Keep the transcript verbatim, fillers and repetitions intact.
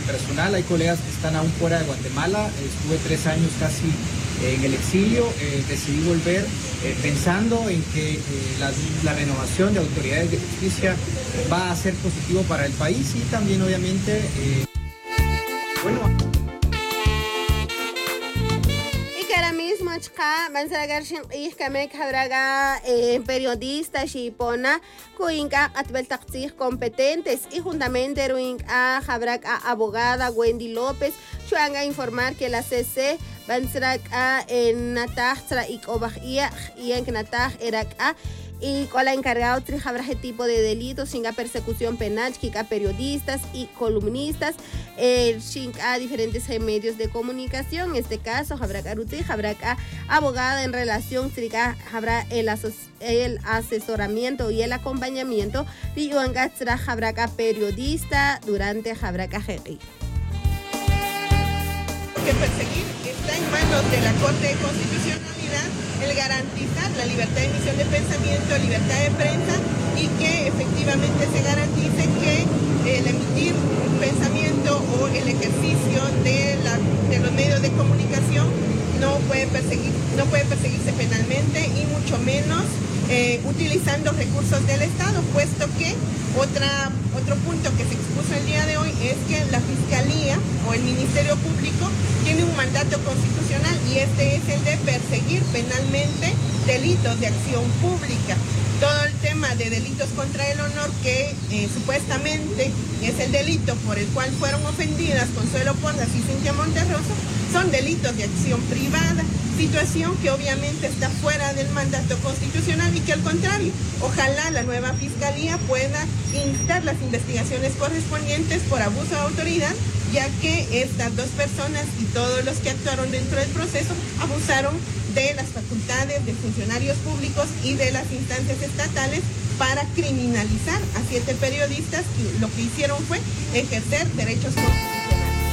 personal. Hay colegas que están aún fuera de Guatemala. Estuve tres años casi en el exilio. Eh, decidí volver eh, pensando en que eh, la, la renovación de autoridades de justicia va a ser positivo para el país y también obviamente, eh, bueno... periodista Shipona Kuinka Atbeltaxi competentes y juntamente Ruinka Jabraca abogada Wendy López Chuanga informar que la C C Bansraka en Natajra y Obajia y en Nataj Eraka y con la encargada de tipo de delitos, sin persecución penal, a periodistas y columnistas, eh, a diferentes medios de comunicación. En este caso, habrá Caruti, habrá abogada en relación, habrá el, el asesoramiento y el acompañamiento, y habrá periodista durante habrá que perseguir está en manos de la Corte de Constitucionalidad el garantizar la libertad de emisión de pensamiento, libertad de prensa y que efectivamente se garantice que el emitir un pensamiento o el ejercicio de, la, de los medios de comunicación no puede, perseguir, no puede perseguirse penalmente y mucho menos eh, utilizando recursos del Estado, puesto que otra, otro punto que se expuso el día de hoy es que la Fiscalía o el Ministerio Público tiene un mandato constitucional y este es el de perseguir penalmente delitos de acción pública. Todo el tema de delitos contra el honor, que eh, supuestamente es el delito por el cual fueron ofendidas Consuelo Porras y Cintia Monterroso, son delitos de acción privada, situación que obviamente está fuera del mandato constitucional y que al contrario, ojalá la nueva Fiscalía pueda instar las investigaciones correspondientes por abuso de autoridad, ya que estas dos personas y todos los que actuaron dentro del proceso abusaron de las facultades de funcionarios públicos y de las instancias estatales para criminalizar a siete periodistas que lo que hicieron fue ejercer derechos constitucionales.